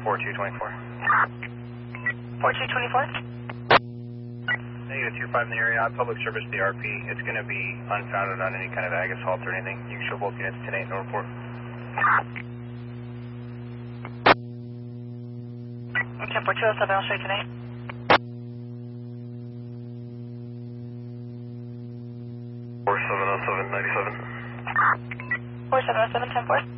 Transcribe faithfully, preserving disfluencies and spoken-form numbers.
four two two four. four two two four. Negative two five in the area, public service D R P. It's going to be unfounded on any kind of ag assault or anything. You can show both units ten eight no report. ten four two oh seven, I'll show you tonight. four seven oh seven ninety seven. four seven oh seven, ten four.